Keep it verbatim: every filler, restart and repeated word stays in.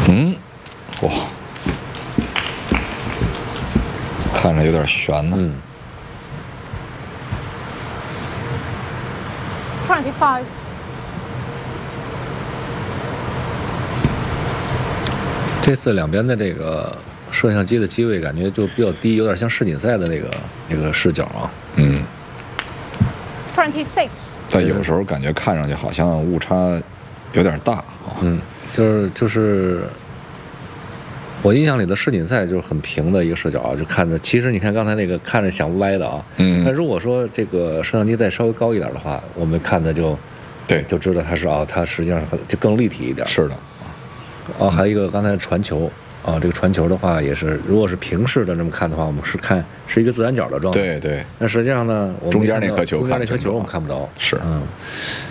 嗯，哇，看着有点悬呢。 嗯。 twenty-five。 这次两边的这个摄像机的机位感觉就比较低，有点像世锦赛的那个那个视角啊。 嗯。 twenty-six。 但有时候感觉看上去好像误差有点大啊。 嗯，就是就是，我印象里的世锦赛就是很平的一个视角啊，就看着，其实你看刚才那个看着像歪的啊。 嗯。 但如果说这个摄像机再稍微高一点的话，我们看的就， 对， 就知道它是啊，它实际上是很就更立体一点。 是的。 啊，还有一个刚才传球啊，这个传球的话也是，如果是平视的这么看的话，我们是看是一个自然角的状态。 对对。 那实际上呢，我们中间那颗球， 中间那颗球我们看不到。 是。 嗯。